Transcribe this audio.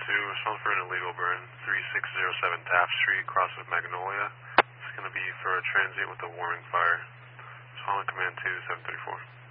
2, responsible for an illegal burn, 3607 Taft Street, cross of Magnolia. It's going to be for a transient with a warming fire. Calling Command 2, 734.